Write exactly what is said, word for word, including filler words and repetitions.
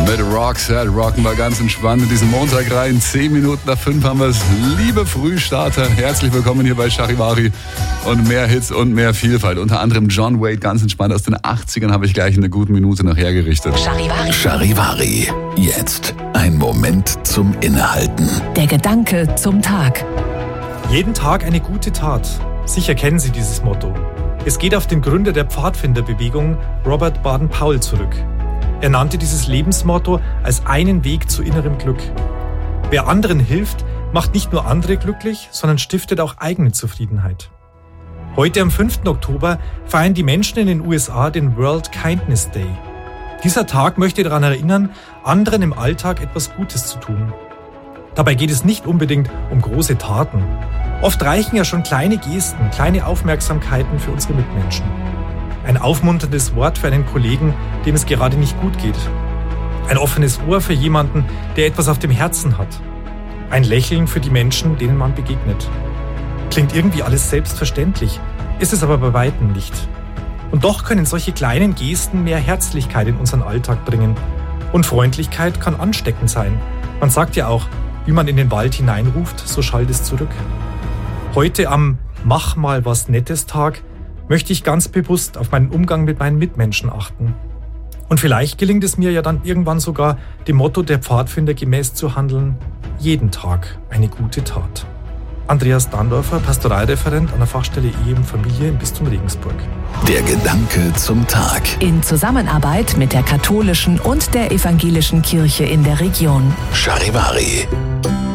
Mit Roxette rocken wir ganz entspannt in diesen Montag rein. Zehn Minuten nach fünf haben wir es. Liebe Frühstarter, herzlich willkommen hier bei Charivari. Und mehr Hits und mehr Vielfalt. Unter anderem John Wade, ganz entspannt aus den achtzigern, habe ich gleich in einer guten Minute noch hergerichtet. Charivari. Charivari. Jetzt ein Moment zum Innehalten. Der Gedanke zum Tag. Jeden Tag eine gute Tat. Sicher kennen Sie dieses Motto. Es geht auf den Gründer der Pfadfinderbewegung, Robert Baden-Powell, zurück. Er nannte dieses Lebensmotto als einen Weg zu innerem Glück. Wer anderen hilft, macht nicht nur andere glücklich, sondern stiftet auch eigene Zufriedenheit. Heute am fünften Oktober feiern die Menschen in den U S A den World Kindness Day. Dieser Tag möchte daran erinnern, anderen im Alltag etwas Gutes zu tun. Dabei geht es nicht unbedingt um große Taten. Oft reichen ja schon kleine Gesten, kleine Aufmerksamkeiten für unsere Mitmenschen. Ein aufmunterndes Wort für einen Kollegen, dem es gerade nicht gut geht. Ein offenes Ohr für jemanden, der etwas auf dem Herzen hat. Ein Lächeln für die Menschen, denen man begegnet. Klingt irgendwie alles selbstverständlich, ist es aber bei weitem nicht. Und doch können solche kleinen Gesten mehr Herzlichkeit in unseren Alltag bringen. Und Freundlichkeit kann ansteckend sein. Man sagt ja auch, wie man in den Wald hineinruft, so schallt es zurück. Heute am Mach mal was Nettes Tag möchte ich ganz bewusst auf meinen Umgang mit meinen Mitmenschen achten. Und vielleicht gelingt es mir ja dann irgendwann sogar, dem Motto der Pfadfinder gemäß zu handeln: jeden Tag eine gute Tat. Andreas Dandorfer, Pastoralreferent an der Fachstelle Ehe und Familie im Bistum Regensburg. Der Gedanke zum Tag. In Zusammenarbeit mit der katholischen und der evangelischen Kirche in der Region. Charivari.